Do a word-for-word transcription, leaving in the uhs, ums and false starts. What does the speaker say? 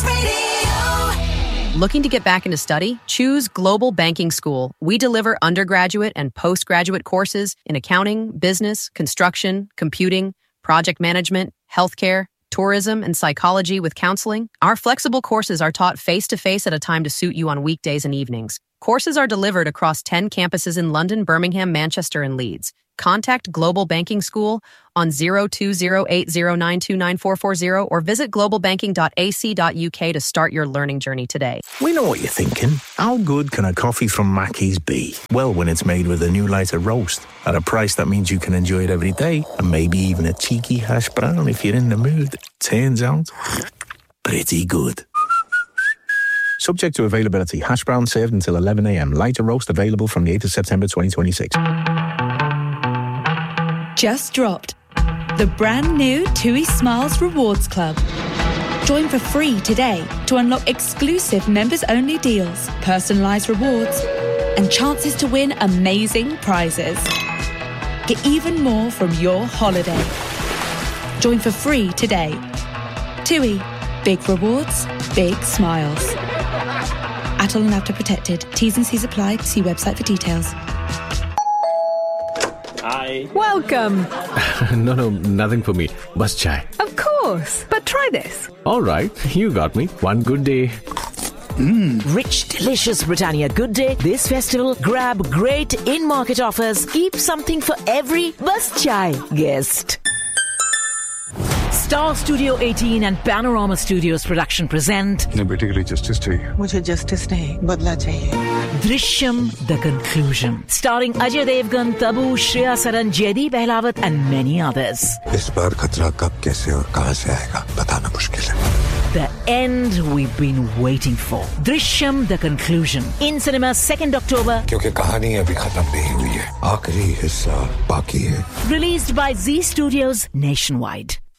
News Radio. Looking to get back into study? Choose Global Banking School. We deliver undergraduate and postgraduate courses in accounting, business, construction, computing, project management, healthcare, tourism, and psychology with counseling. Our flexible courses are taught face-to-face at a time to suit you on weekdays and evenings. Courses are delivered across ten campuses in London, Birmingham, Manchester, and Leeds. Contact Global Banking School on zero two zero eight zero nine two nine four four zero or visit global banking dot a c dot u k to start your learning journey today. We know what you're thinking. How good can a coffee from Mackey's be? Well, when it's made with a new lighter roast at a price that means you can enjoy it every day, and maybe even a cheeky hash brown if you're in the mood. Turns out, pretty good. Subject to availability. Hash brown served until eleven a.m. Lighter roast available from the eighth of September twenty twenty-six. Just dropped. The brand new TUI Smiles Rewards Club. Join for free today to unlock exclusive members-only deals, personalised rewards, and chances to win amazing prizes. Get even more from your holiday. Join for free today. TUI. Big rewards, big smiles. Atoll and Apta protected. T's and C's apply. See website for details. Hi. Welcome. no, no, nothing for me. Bus chai. Of course. But try this. All right, you got me. One good day. Mmm. Rich, delicious Britannia Good Day. This festival, grab great in-market offers. Keep something for every bus chai guest. Star Studio eighteen and Panorama Studios production present अपने बेटे के लिए justice चाहिए. मुझे justice नहीं, बदला चाहिए. Drishyam, The Conclusion. Starring Ajay Devgan, Tabu, Shreya Saran, Jaideep Ahlawat and many others. इस बार खतरा कब, कैसे और कहां से आएगा बताना मुश्किल है. The end we've been waiting for. Drishyam, The Conclusion. In cinema, second October. क्योंकि कहानी अभी खत्म नहीं हुई है. आखिरी हिस्सा बाकी है. Released by Z Studios nationwide.